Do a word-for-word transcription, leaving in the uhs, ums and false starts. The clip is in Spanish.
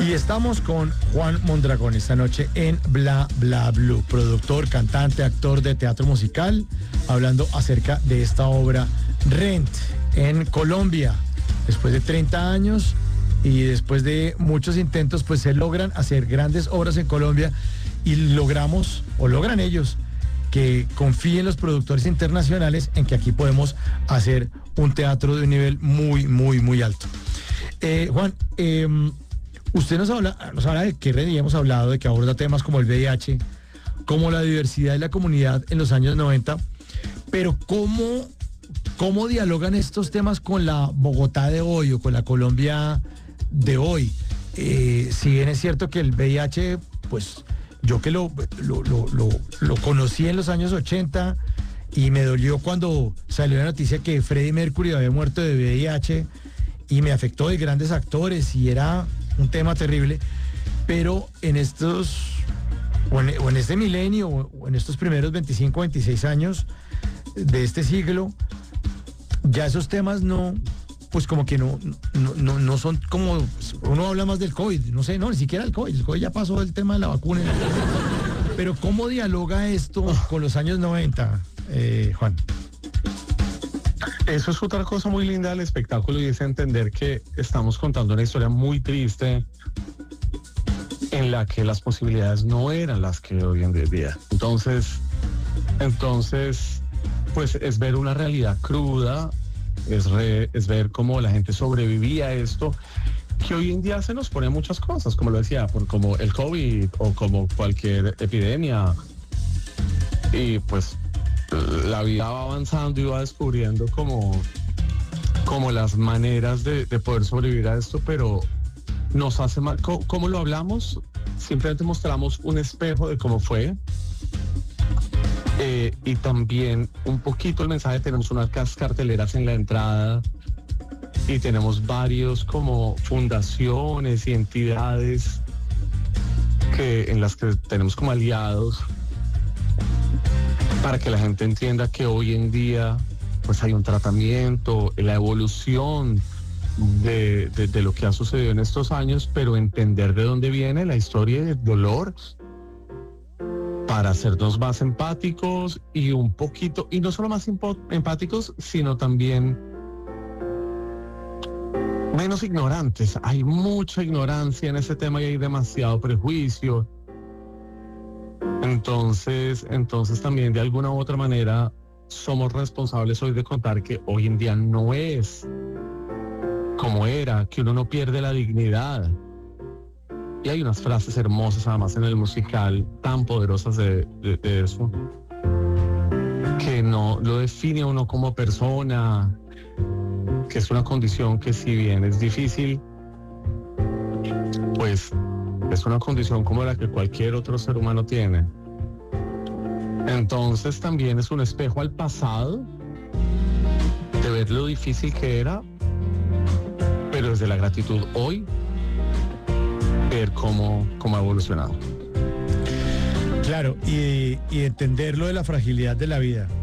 Y estamos con Juan Mondragón esta noche en Bla Bla Blue, productor, cantante, actor de teatro musical, hablando acerca de esta obra Rent en Colombia. Después de treinta años y después de muchos intentos, pues se logran hacer grandes obras en Colombia y logramos, o logran ellos, que confíen los productores internacionales en que aquí podemos hacer un teatro de un nivel muy, muy, muy alto. Eh, Juan, eh, usted nos habla, nos habla de que Red, y hemos hablado de que aborda temas como el V I H, como la diversidad de la comunidad en los años noventa, pero ¿cómo, cómo dialogan estos temas con la Bogotá de hoy o con la Colombia de hoy? Eh, si bien es cierto que el V I H, pues yo que lo, lo, lo, lo, lo conocí en los años ochenta y me dolió cuando salió la noticia que Freddie Mercury había muerto de V I H y me afectó de grandes actores y era un tema terrible, pero en estos, o en, o en este milenio, o en estos primeros veinticinco, veintiséis años de este siglo, ya esos temas no, pues como que no, no, no, no son como, uno habla más del COVID, no sé, no, ni siquiera el COVID, el COVID ya pasó el tema de la vacuna, pero ¿cómo dialoga esto con los años noventa, eh, Juan? Eso es otra cosa muy linda del espectáculo y es entender que estamos contando una historia muy triste en la que las posibilidades no eran las que hoy en día. Entonces, entonces, pues es ver una realidad cruda, es, re, es ver cómo la gente sobrevivía a esto, que hoy en día se nos pone muchas cosas, como lo decía, por, como el COVID o como cualquier epidemia. Y pues la vida va avanzando y va descubriendo como, como las maneras de, de poder sobrevivir a esto, pero nos hace mal. ¿Cómo, cómo lo hablamos? Simplemente mostramos un espejo de cómo fue. Eh, y también un poquito el mensaje, tenemos unas carteleras en la entrada y tenemos varios como fundaciones y entidades que, en las que tenemos como aliados para que la gente entienda que hoy en día pues hay un tratamiento, la evolución de, de, de lo que ha sucedido en estos años, pero entender de dónde viene la historia del dolor para hacernos más empáticos y un poquito, y no solo más empáticos, sino también menos ignorantes. Hay mucha ignorancia en ese tema y hay demasiado prejuicio. Entonces, entonces también de alguna u otra manera somos responsables hoy de contar que hoy en día no es como era, que uno no pierde la dignidad. Y hay unas frases hermosas además en el musical tan poderosas de, de, de eso, que no lo define a uno como persona, que es una condición que si bien es difícil, pues es una condición como la que cualquier otro ser humano tiene. Entonces también es un espejo al pasado, de ver lo difícil que era, pero desde la gratitud hoy, ver cómo, cómo ha evolucionado. Claro, y, y entender lo de la fragilidad de la vida.